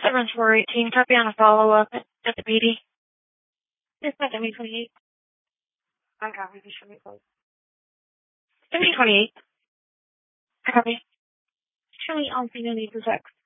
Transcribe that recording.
7418, copy on a follow-up at the PD. It's not W28. I copy. Just show me close. W28. I copy. Show me all the need to text.